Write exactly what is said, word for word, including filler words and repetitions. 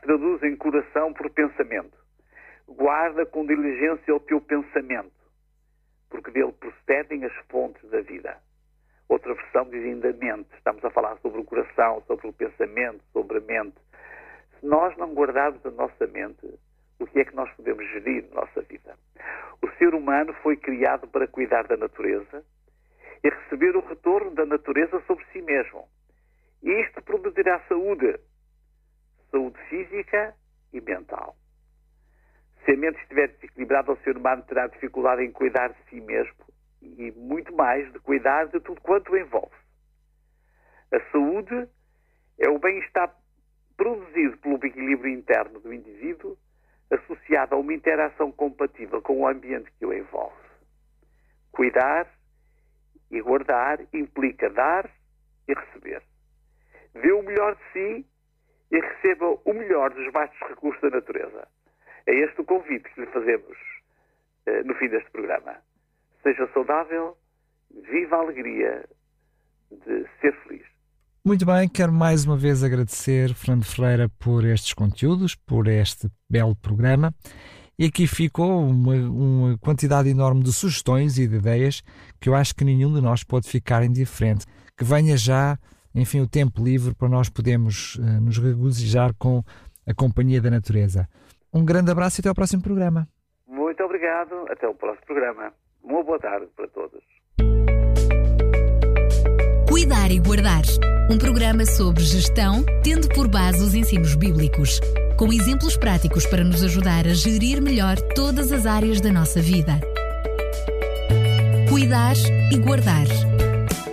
traduz em coração por pensamento. Guarda com diligência o teu pensamento, porque dele procedem as fontes da vida. Outra versão diz ainda mente. Estamos a falar sobre o coração, sobre o pensamento, sobre a mente. Se nós não guardarmos a nossa mente, o que é que nós podemos gerir na nossa vida? O ser humano foi criado para cuidar da natureza e receber o retorno da natureza sobre si mesmo. E isto promoverá saúde. Saúde física e mental. Se a mente estiver desequilibrada, o ser humano terá dificuldade em cuidar de si mesmo e muito mais de cuidar de tudo quanto o envolve. A saúde é o bem-estar produzido pelo equilíbrio interno do indivíduo, associado a uma interação compatível com o ambiente que o envolve. Cuidar e guardar implica dar e receber. Dê o melhor de si e receba o melhor dos vastos recursos da natureza. É este o convite que lhe fazemos uh, no fim deste programa. Seja saudável, viva a alegria de ser feliz. Muito bem, quero mais uma vez agradecer Fernando Ferreira por estes conteúdos, por este belo programa. E aqui ficou uma, uma quantidade enorme de sugestões e de ideias que eu acho que nenhum de nós pode ficar indiferente. Que venha já, enfim, o tempo livre para nós podermos uh, nos regozijar com a companhia da natureza. Um grande abraço e até ao próximo programa. Muito obrigado. Até o próximo programa. Uma boa tarde para todos. Cuidar e Guardar. Um programa sobre gestão, tendo por base os ensinos bíblicos, com exemplos práticos para nos ajudar a gerir melhor todas as áreas da nossa vida. Cuidar e Guardar.